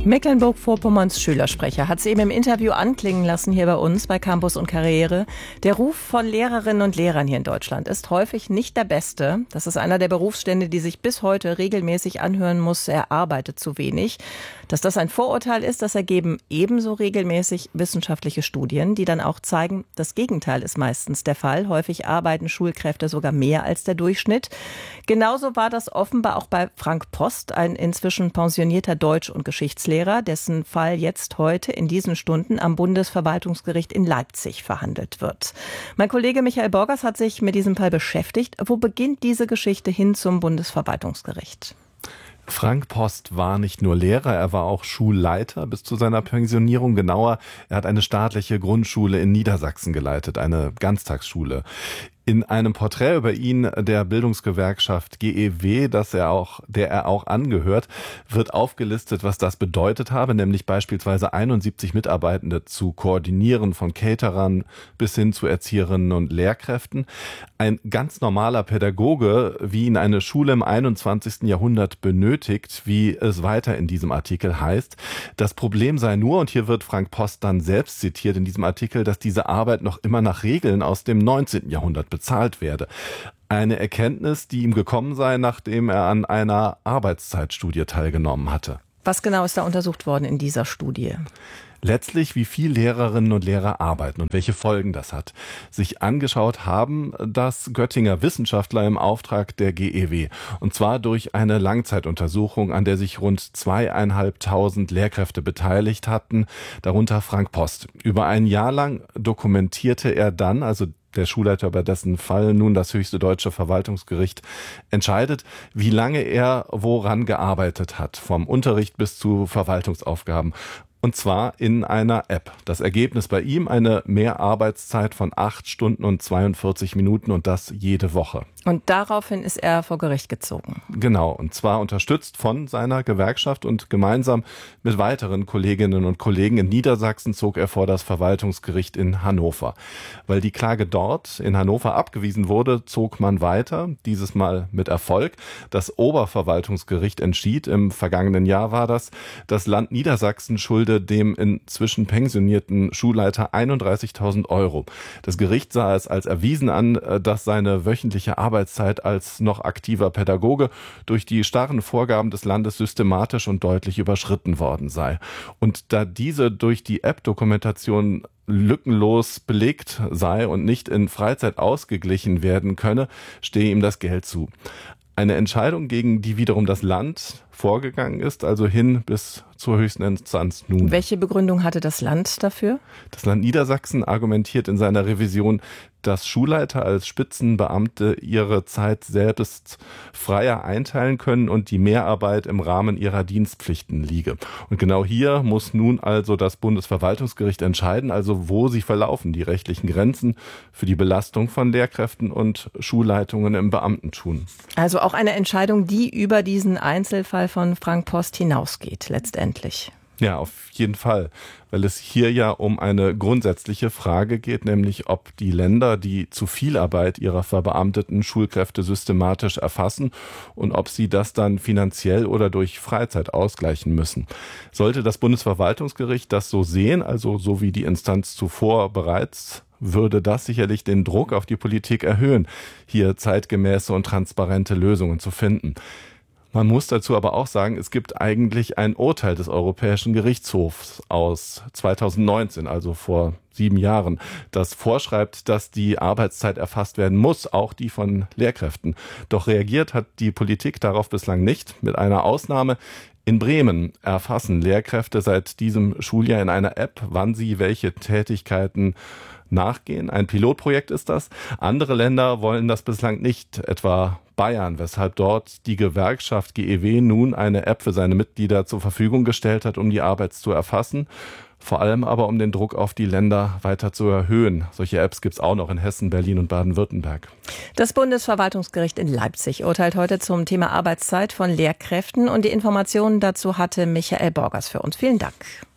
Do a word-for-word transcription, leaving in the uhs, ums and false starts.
Mecklenburg-Vorpommerns Schülersprecher hat es eben im Interview anklingen lassen hier bei uns bei Campus und Karriere. Der Ruf von Lehrerinnen und Lehrern hier in Deutschland ist häufig nicht der beste. Das ist einer der Berufsstände, die sich bis heute regelmäßig anhören muss, er arbeitet zu wenig. Dass das ein Vorurteil ist, das ergeben ebenso regelmäßig wissenschaftliche Studien, die dann auch zeigen, das Gegenteil ist meistens der Fall. Häufig arbeiten Schulkräfte sogar mehr als der Durchschnitt. Genauso war das offenbar auch bei Frank Post, ein inzwischen pensionierter Deutsch- und Geschichtslehrer, dessen Fall jetzt heute in diesen Stunden am Bundesverwaltungsgericht in Leipzig verhandelt wird. Mein Kollege Michael Borgers hat sich mit diesem Fall beschäftigt. Wo beginnt diese Geschichte hin zum Bundesverwaltungsgericht? Frank Post war nicht nur Lehrer, er war auch Schulleiter bis zu seiner Pensionierung. Genauer, er hat eine staatliche Grundschule in Niedersachsen geleitet, eine Ganztagsschule. In einem Porträt über ihn der Bildungsgewerkschaft G E W, das er auch, der er auch angehört, wird aufgelistet, was das bedeutet habe, nämlich beispielsweise einundsiebzig Mitarbeitende zu koordinieren, von Caterern bis hin zu Erzieherinnen und Lehrkräften. Ein ganz normaler Pädagoge, wie ihn eine Schule im einundzwanzigsten Jahrhundert benötigt, wie es weiter in diesem Artikel heißt. Das Problem sei nur, und hier wird Frank Post dann selbst zitiert in diesem Artikel, dass diese Arbeit noch immer nach Regeln aus dem neunzehnten Jahrhundert bezahlt werde. Eine Erkenntnis, die ihm gekommen sei, nachdem er an einer Arbeitszeitstudie teilgenommen hatte. Was genau ist da untersucht worden in dieser Studie? Letztlich, wie viel Lehrerinnen und Lehrer arbeiten und welche Folgen das hat. Sich angeschaut haben das Göttinger Wissenschaftler im Auftrag der G E W. Und zwar durch eine Langzeituntersuchung, an der sich rund zweieinhalbtausend Lehrkräfte beteiligt hatten, darunter Frank Post. Über ein Jahr lang dokumentierte er dann, also der Schulleiter, über dessen Fall nun das höchste deutsche Verwaltungsgericht entscheidet, wie lange er woran gearbeitet hat, vom Unterricht bis zu Verwaltungsaufgaben. Und zwar in einer App. Das Ergebnis bei ihm eine Mehrarbeitszeit von acht Stunden und zweiundvierzig Minuten und das jede Woche. Und daraufhin ist er vor Gericht gezogen. Genau, und zwar unterstützt von seiner Gewerkschaft und gemeinsam mit weiteren Kolleginnen und Kollegen in Niedersachsen zog er vor das Verwaltungsgericht in Hannover. Weil die Klage dort in Hannover abgewiesen wurde, zog man weiter, dieses Mal mit Erfolg. Das Oberverwaltungsgericht entschied, im vergangenen Jahr war das, das Land Niedersachsen schulde dem inzwischen pensionierten Schulleiter einunddreißigtausend Euro. Das Gericht sah es als erwiesen an, dass seine wöchentliche Arbeit Arbeitszeit als noch aktiver Pädagoge durch die starren Vorgaben des Landes systematisch und deutlich überschritten worden sei. Und da diese durch die App-Dokumentation lückenlos belegt sei und nicht in Freizeit ausgeglichen werden könne, stehe ihm das Geld zu. Eine Entscheidung, gegen die wiederum das Land vorgegangen ist, also hin bis zur höchsten Instanz nun. Welche Begründung hatte das Land dafür? Das Land Niedersachsen argumentiert in seiner Revision, dass Schulleiter als Spitzenbeamte ihre Zeit selbst freier einteilen können und die Mehrarbeit im Rahmen ihrer Dienstpflichten liege. Und genau hier muss nun also das Bundesverwaltungsgericht entscheiden, also wo sie verlaufen, die rechtlichen Grenzen für die Belastung von Lehrkräften und Schulleitungen im Beamtentum. Also auch eine Entscheidung, die über diesen Einzelfall von Frank Post hinausgeht, letztendlich. Ja, auf jeden Fall, weil es hier ja um eine grundsätzliche Frage geht, nämlich ob die Länder die zu viel Arbeit ihrer verbeamteten Schulkräfte systematisch erfassen und ob sie das dann finanziell oder durch Freizeit ausgleichen müssen. Sollte das Bundesverwaltungsgericht das so sehen, also so wie die Instanz zuvor bereits, würde das sicherlich den Druck auf die Politik erhöhen, hier zeitgemäße und transparente Lösungen zu finden. Man muss dazu aber auch sagen, es gibt eigentlich ein Urteil des Europäischen Gerichtshofs aus zweitausendneunzehn, also vor sieben Jahren, das vorschreibt, dass die Arbeitszeit erfasst werden muss, auch die von Lehrkräften. Doch reagiert hat die Politik darauf bislang nicht, mit einer Ausnahme. In Bremen erfassen Lehrkräfte seit diesem Schuljahr in einer App, wann sie welche Tätigkeiten nachgehen. Ein Pilotprojekt ist das. Andere Länder wollen das bislang nicht, etwa Bayern, weshalb dort die Gewerkschaft G E W nun eine App für seine Mitglieder zur Verfügung gestellt hat, um die Arbeit zu erfassen. Vor allem aber, um den Druck auf die Länder weiter zu erhöhen. Solche Apps gibt es auch noch in Hessen, Berlin und Baden-Württemberg. Das Bundesverwaltungsgericht in Leipzig urteilt heute zum Thema Arbeitszeit von Lehrkräften. Und die Informationen dazu hatte Michael Borgers für uns. Vielen Dank.